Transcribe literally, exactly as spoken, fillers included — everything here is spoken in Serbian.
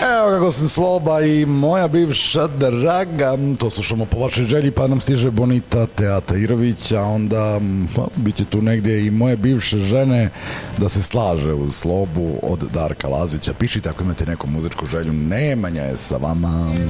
Evo kako sam Sloba i moja bivša draga, to slušamo po vašoj želji, pa nam stiže Bonita Teata Irović, a onda pa, bit će tu negdje i moje bivše žene da se slaže uz Slobu od Darka Lazića. Pišite ako imate neku muzičku želju, Nemanja je sa vama.